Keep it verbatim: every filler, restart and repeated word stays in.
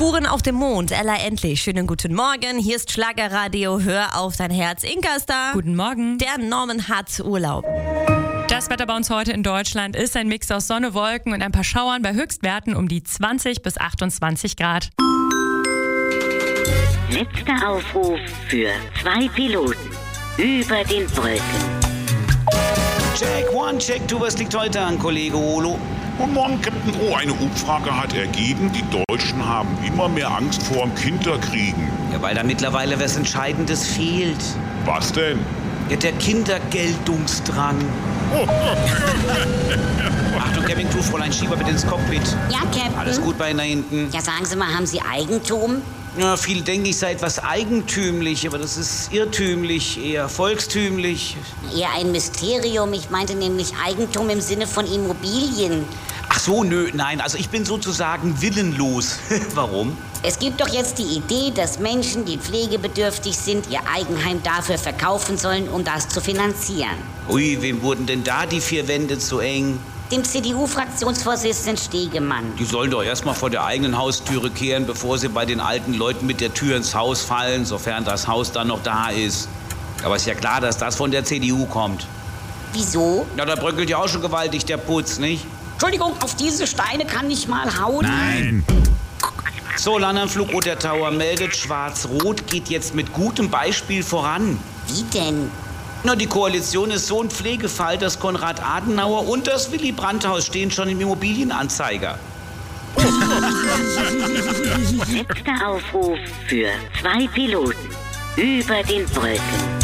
Spuren auf dem Mond, Ella Endlich. Schönen guten Morgen, hier ist Schlagerradio, hör auf dein Herz. Inka ist da. Guten Morgen. Der Norman hat Urlaub. Das Wetter bei uns heute in Deutschland ist ein Mix aus Sonne, Wolken und ein paar Schauern bei Höchstwerten um die zwanzig bis achtundzwanzig Grad. Letzter Aufruf für zwei Piloten über den Wolken. Check one, check two, was liegt heute an, Kollege Olo? Guten Morgen, Captain O. Eine Umfrage hat ergeben, die Deutschen haben immer mehr Angst vor dem Kinderkriegen. Ja, weil da mittlerweile was Entscheidendes fehlt. Was denn? Ja, der Kindergeltungsdrang. Oh. Achtung, Cabin Crew, Fräulein Schieber, bitte ins Cockpit. Ja, Captain. Alles gut bei Ihnen da hinten? Ja, sagen Sie mal, haben Sie Eigentum? Ja, viele denken, ich sei etwas eigentümlich, aber das ist irrtümlich, eher volkstümlich. Eher ein Mysterium. Ich meinte nämlich Eigentum im Sinne von Immobilien. Ach so, nö, nein, also ich bin sozusagen willenlos. Warum? Es gibt doch jetzt die Idee, dass Menschen, die pflegebedürftig sind, ihr Eigenheim dafür verkaufen sollen, um das zu finanzieren. Ui, wem wurden denn da die vier Wände zu eng? Dem C D U-Fraktionsvorsitzenden Stegemann. Die sollen doch erstmal vor der eigenen Haustüre kehren, bevor sie bei den alten Leuten mit der Tür ins Haus fallen, sofern das Haus dann noch da ist. Aber ist ja klar, dass das von der C D U kommt. Wieso? Ja, da bröckelt ja auch schon gewaltig der Putz, nicht? Entschuldigung, auf diese Steine kann ich mal hauen. Nein. So, Landanflug Roter Tower meldet, Schwarz-Rot geht jetzt mit gutem Beispiel voran. Wie denn? Na, die Koalition ist so ein Pflegefall, dass Konrad Adenauer und das Willy Brandt-Haus stehen schon im Immobilienanzeiger. Letzter Aufruf für zwei Piloten über den Wolken.